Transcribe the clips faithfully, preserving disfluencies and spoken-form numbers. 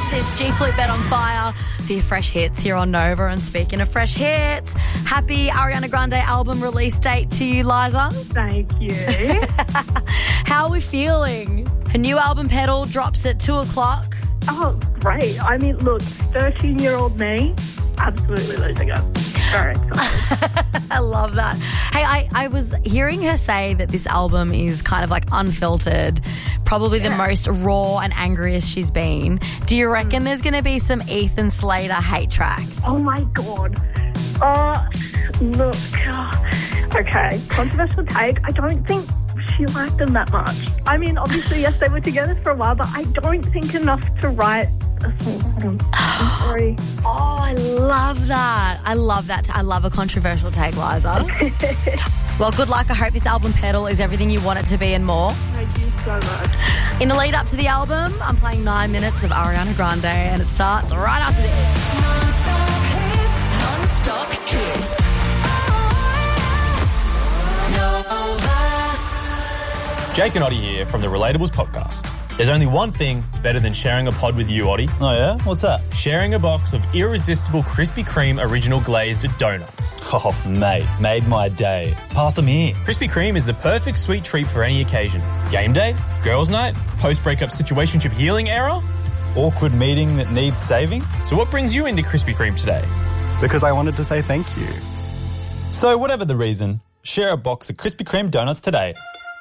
this G Flip Bet on Fire for your fresh hits here on Nova. And speaking of fresh hits, happy Ariana Grande album release date to you, Liza. Thank you. How are we feeling? Her new album, Pedal, drops at two o'clock. Oh, great. I mean, look, thirteen-year-old me, absolutely losing it. Very excited. I love that. Hey, I, I was hearing her say that this album is kind of like unfiltered, probably yeah. the most raw and angriest she's been. Do you reckon mm. there's going to be some Ethan Slater hate tracks? Oh, my God. Oh, look. Okay, controversial take. I don't think she liked them that much. I mean, obviously, yes, they were together for a while, but I don't think enough to write a song about them. I'm sorry. Oh, I love that. I love that. I love a controversial take, Liza. Well, good luck. I hope this album, Pedal, is everything you want it to be and more. Thank you so much. In the lead up to the album, I'm playing nine minutes of Ariana Grande, and it starts right after this. Non-stop hits, non-stop hits. Nova. Jake and Oddie here from the Relatables podcast. There's only one thing better than sharing a pod with you, Oddie. Oh, yeah? What's that? Sharing a box of irresistible Krispy Kreme original glazed donuts. Oh, mate, made my day. Pass them here. Krispy Kreme is the perfect sweet treat for any occasion. Game day, girls' night, post-breakup situationship healing era. Awkward meeting that needs saving. So what brings you into Krispy Kreme today? Because I wanted to say thank you. So whatever the reason, share a box of Krispy Kreme donuts today.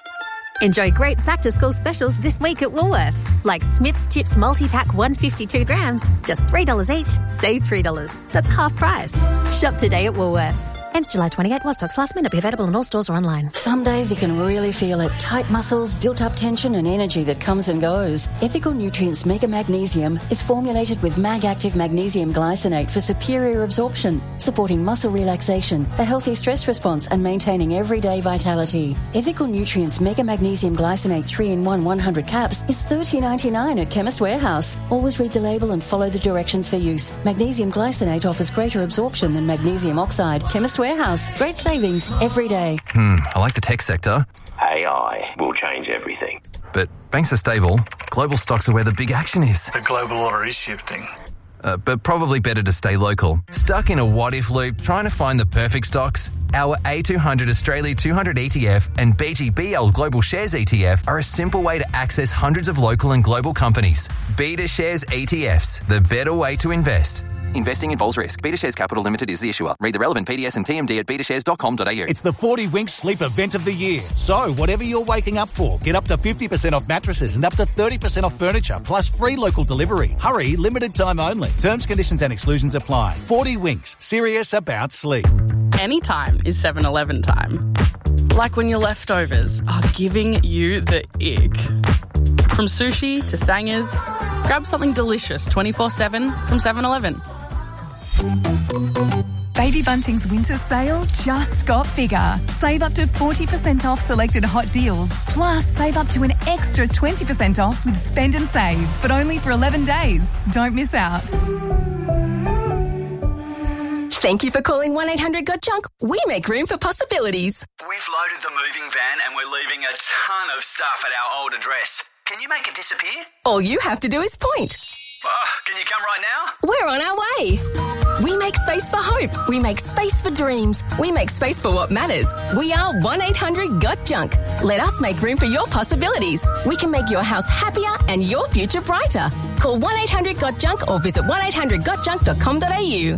Enjoy great back-to-school specials this week at Woolworths, like Smith's Chips Multi-Pack one hundred fifty-two grams, just three dollars each, save three dollars. That's half price. Shop today at Woolworths. Ends July twenty-eighth, while stocks last, may not be available in all stores or online. Some days you can really feel it. Tight muscles, built-up tension and energy that comes and goes. Ethical Nutrients Mega Magnesium is formulated with Mag-Active Magnesium Glycinate for superior absorption, supporting muscle relaxation, a healthy stress response and maintaining everyday vitality. Ethical Nutrients Mega Magnesium Glycinate three in one one hundred caps is thirty dollars ninety-nine at Chemist Warehouse. Always read the label and follow the directions for use. Magnesium Glycinate offers greater absorption than magnesium oxide. Chemist Warehouse. Great savings every day. Hmm, I like the tech sector. A I will change everything. But banks are stable. Global stocks are where the big action is. The global order is shifting. Uh, but probably better to stay local. Stuck in a what-if loop trying to find the perfect stocks? Our A two hundred Australia two hundred E T F and B G B L Global Shares E T F are a simple way to access hundreds of local and global companies. Beta Shares E T Fs, the better way to invest. Investing involves risk. Beta Shares Capital Limited is the issuer. Read the relevant P D S and T M D at beta shares dot com dot a u. It's the forty Winks Sleep Event of the Year. So, whatever you're waking up for, get up to fifty percent off mattresses and up to thirty percent off furniture, plus free local delivery. Hurry, limited time only. Terms, conditions and exclusions apply. forty Winks, serious about sleep. Anytime is seven eleven time. Like when your leftovers are giving you the ick. From sushi to sangers, grab something delicious twenty-four seven from seven eleven. Baby Bunting's winter sale just got bigger. Save up to forty percent off selected hot deals. Plus, save up to an extra twenty percent off with Spend and Save, but only for eleven days. Don't miss out. Thank you for calling one eight hundred got junk. We make room for possibilities. We've loaded the moving van and we're leaving a ton of stuff at our old address. Can you make it disappear? All you have to do is point. Oh, can you come right now? We're on our way. We make space for hope. We make space for dreams. We make space for what matters. We are one eight hundred got junk. Let us make room for your possibilities. We can make your house happier and your future brighter. Call one eight hundred got junk or visit one eight hundred got junk dot com dot a u.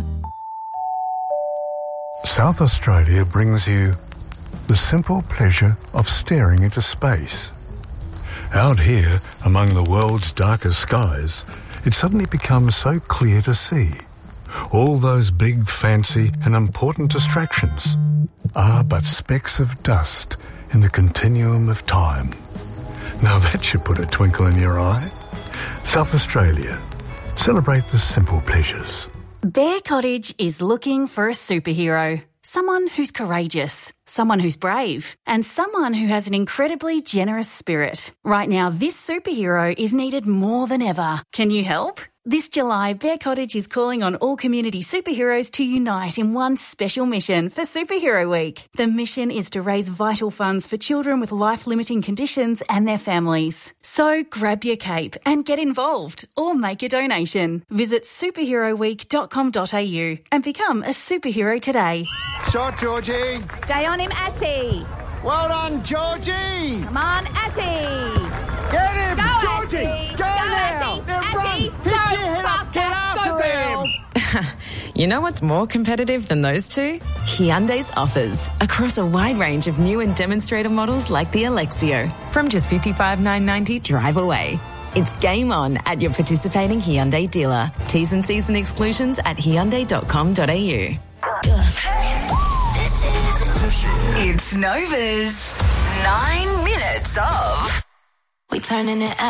South Australia brings you the simple pleasure of staring into space. Out here, among the world's darkest skies, it suddenly becomes so clear to see. All those big, fancy and important distractions are but specks of dust in the continuum of time. Now that should put a twinkle in your eye. South Australia. Celebrate the simple pleasures. Bear Cottage is looking for a superhero. Someone who's courageous, someone who's brave, and someone who has an incredibly generous spirit. Right now, this superhero is needed more than ever. Can you help? This July, Bear Cottage is calling on all community superheroes to unite in one special mission for Superhero Week. The mission is to raise vital funds for children with life-limiting conditions and their families. So grab your cape and get involved or make a donation. Visit superhero week dot com dot a u and become a superhero today. Shot, Georgie. Stay on him, Ashy. Well done, Georgie. Come on, Ashy. Get him, Go, Georgie. Ashy. Go, Go, now. Ashy. Now Ashy, run. go, Pick your head up. Get faster. after Go, girl. him. You know what's more competitive than those two? Hyundai's offers across a wide range of new and demonstrator models like the Alexio from just fifty-five thousand nine hundred ninety dollars drive away. It's game on at your participating Hyundai dealer. T's and C's and exclusions at hyundai dot com dot a u. This is It's Nova's nine minutes of We turning it up.